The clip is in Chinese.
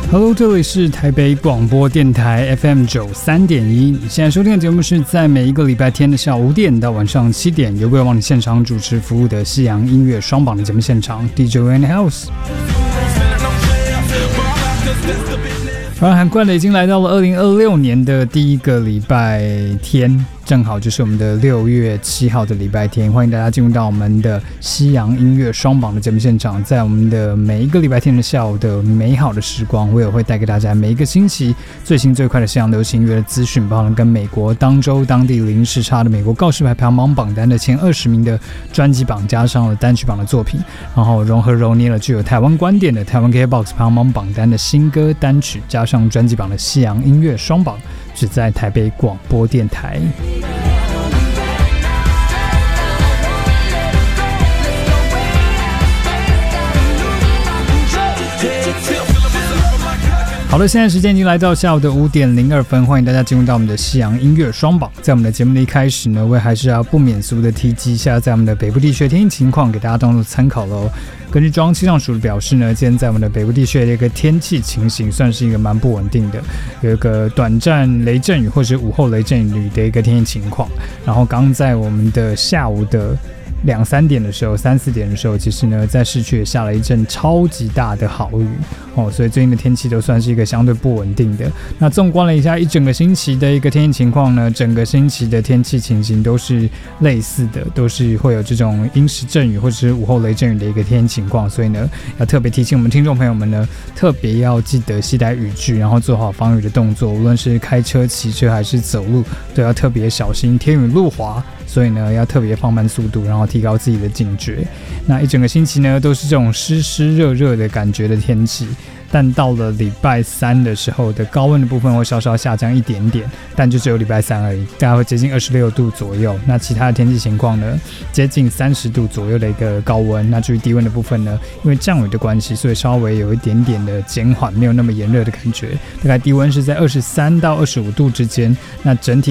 Hello， 这里是台北广播电台 FM93.1。你现在收听的节目是在每一个礼拜天的下午5点到晚上7点，由贵往你现场主持服务的西洋音乐双榜的节目现场 DJ in the House。很快的已经来到了2026年的第一个礼拜天，正好就是我们的6月7号的礼拜天，欢迎大家进入到我们的西洋音乐双榜的节目现场。在我们的每一个礼拜天的下午的美好的时光，我也会带给大家每一个星期最新最快的西洋流行音乐的资讯，包含跟美国当周当地零时差的美国告示牌排行榜榜单的前20名的专辑榜，加上了单曲榜的作品，然后融合揉捏了具有台湾观点的台湾 KBOX 排行榜榜单的新歌单曲，加上专辑榜的西洋音乐双榜，只在台北广播电台。好的，现在时间已经来到下午的5点02分，欢迎大家进入到我们的西洋音乐双榜。在我们的节目的一开始呢，我还是要不免俗的提及一下在我们的北部地区的天气情况，给大家当做参考咯。根据中央气象署的表示呢，今天在我们的北部地区的一个天气情形算是一个蛮不稳定的，有一个短暂雷阵雨或是午后雷阵雨的一个天气情况。然后刚在我们的下午的2、3点的时候，3、4点的时候，其实呢，在市区也下了一阵超级大的豪雨所以最近的天气都算是一个相对不稳定的。那纵观了一下一整个星期的一个天气情况呢，整个星期的天气情形都是类似的，都是会有这种阴时阵雨或者是午后雷阵雨的一个天气情况。所以呢，要特别提醒我们听众朋友们呢，特别要记得携带雨具，然后做好防雨的动作，无论是开车、骑车还是走路，都要特别小心天雨路滑。所以呢，要特别放慢速度，然后提高自己的警觉。那一整个星期呢，都是这种湿湿热热的感觉的天气，但到了礼拜3的时候的高温的部分会稍稍下降一点点，但就只有礼拜3而已，大概会接近26度左右。那其他的天气情况呢，接近30度左右的一个高温。那至于低温的部分呢，因为降雨的关系，所以稍微有一点点的减缓，没有那么炎热的感觉。大概低温是在23到25度之间。那整体